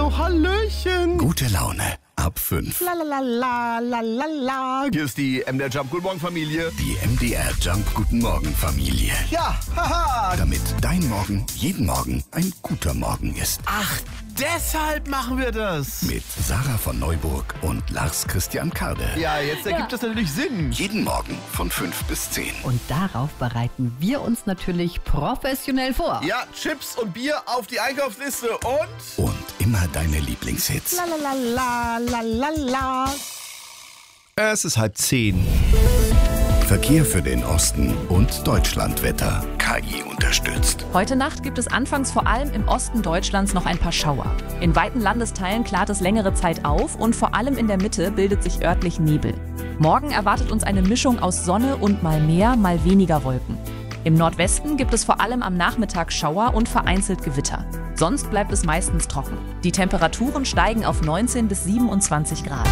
Oh, hallöchen. Gute Laune ab 5. La la la la la la la. Hier ist die MDR Jump Guten Morgen Familie. Die MDR Jump Guten Morgen Familie. Ja, haha. Damit dein Morgen jeden Morgen ein guter Morgen ist. Ach, deshalb machen wir das. Mit Sarah von Neuburg und Lars Christian Karde. Ja, jetzt ergibt das natürlich Sinn. Jeden Morgen von 5 bis 10. Und darauf bereiten wir uns natürlich professionell vor. Ja, Chips und Bier auf die Einkaufsliste und immer deine Lieblingshits. la la la la la la. Es ist 9:30. Verkehr für den Osten und Deutschlandwetter. KI unterstützt. Heute Nacht gibt es anfangs vor allem im Osten Deutschlands noch ein paar Schauer. In weiten Landesteilen klart es längere Zeit auf und vor allem in der Mitte bildet sich örtlich Nebel. Morgen erwartet uns eine Mischung aus Sonne und mal mehr, mal weniger Wolken. Im Nordwesten gibt es vor allem am Nachmittag Schauer und vereinzelt Gewitter. Sonst bleibt es meistens trocken. Die Temperaturen steigen auf 19 bis 27 Grad.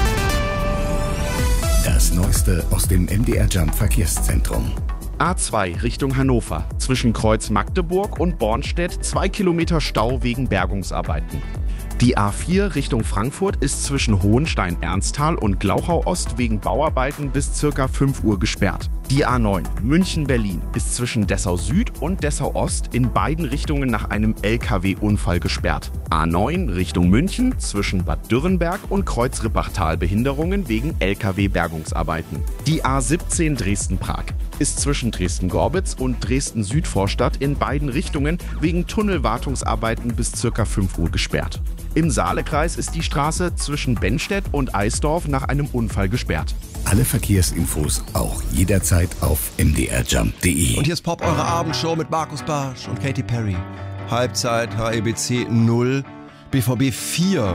Das Neueste aus dem MDR Jump Verkehrszentrum. A2 Richtung Hannover. Zwischen Kreuz Magdeburg und Bornstedt 2 Kilometer Stau wegen Bergungsarbeiten. Die A4 Richtung Frankfurt ist zwischen Hohenstein-Ernsthal und Glauchau-Ost wegen Bauarbeiten bis ca. 5 Uhr gesperrt. Die A9 München-Berlin ist zwischen Dessau-Süd und Dessau-Ost in beiden Richtungen nach einem LKW-Unfall gesperrt. A9 Richtung München zwischen Bad Dürrenberg und Kreuz-Rippachtal Behinderungen wegen LKW-Bergungsarbeiten. Die A17 Dresden-Prag ist zwischen Dresden-Gorbitz und Dresden-Südvorstadt in beiden Richtungen wegen Tunnelwartungsarbeiten bis ca. 5 Uhr gesperrt. Im Saalekreis ist die Straße zwischen Bennstedt und Eisdorf nach einem Unfall gesperrt. Alle Verkehrsinfos auch jederzeit auf mdrjump.de. Und hier ist Pop, eure Abendshow mit Markus Bartsch und Katy Perry. Halbzeit HEBC 0, BVB 4.